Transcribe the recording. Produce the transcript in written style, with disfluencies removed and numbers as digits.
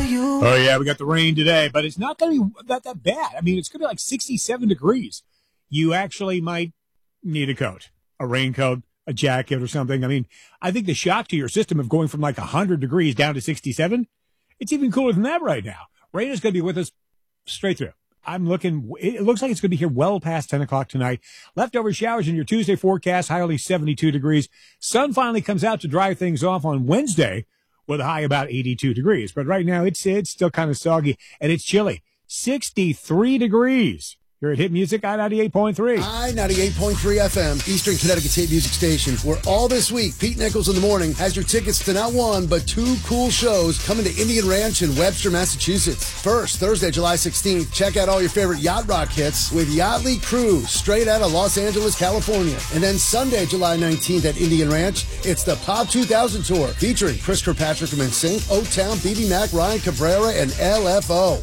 Oh, yeah, we got the rain today, but it's not going to be that bad. I mean, it's going to be like 67 degrees. You actually might need a coat, a raincoat, a jacket or something. I mean, I think the shock to your system of going from like 100 degrees down to 67, it's even cooler than that right now. Rain is going to be with us straight through. It looks like it's going to be here well past 10 o'clock tonight. Leftover showers in your Tuesday forecast, high only 72 degrees. Sun finally comes out to dry things off on Wednesday with a high about 82 degrees. But right now it's still kind of soggy and it's chilly. 63 degrees. You're at Hit Music, I-98.3. I-98.3 FM, Eastern Connecticut's hit music station, where all this week, Pete Nichols in the Morning has your tickets to not one, but two cool shows coming to Indian Ranch in Webster, Massachusetts. First, Thursday, July 16th, check out all your favorite yacht rock hits with Yachtly Cruise, straight out of Los Angeles, California. And then Sunday, July 19th at Indian Ranch, it's the Pop 2000 Tour, featuring Chris Kirkpatrick from NSYNC, O-Town, BB Mac, Ryan Cabrera, and LFO.